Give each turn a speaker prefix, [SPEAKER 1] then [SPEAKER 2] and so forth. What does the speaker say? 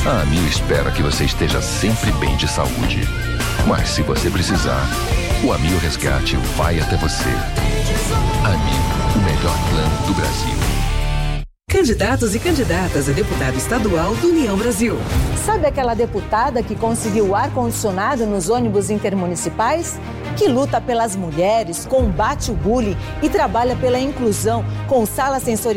[SPEAKER 1] A Amil espera que você esteja sempre bem de saúde. Mas se você precisar, o Amil Resgate vai até você. Amil, o melhor plano do Brasil.
[SPEAKER 2] Candidatos e candidatas a deputado estadual do União Brasil.
[SPEAKER 3] Sabe aquela deputada que conseguiu ar-condicionado nos ônibus intermunicipais? Que luta pelas mulheres, combate o bullying e trabalha pela inclusão com sala sensorial